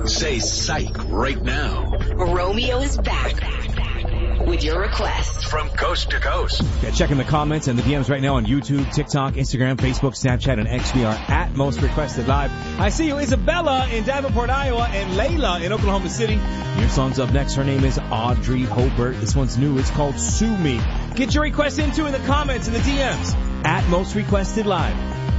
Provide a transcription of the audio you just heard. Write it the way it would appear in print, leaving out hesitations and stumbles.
Say psych right now. Romeo is back with your request from coast to coast. Yeah, checking the comments and the DMs right now on YouTube, TikTok, Instagram, Facebook, Snapchat, and X. We are at Most Requested Live. I see you, Isabella in Davenport, Iowa, and Layla in Oklahoma City. Your song's up next. Her name is Audrey Hobart. This one's new. It's called Sue Me. Get your request in the comments and the DMs at Most Requested Live.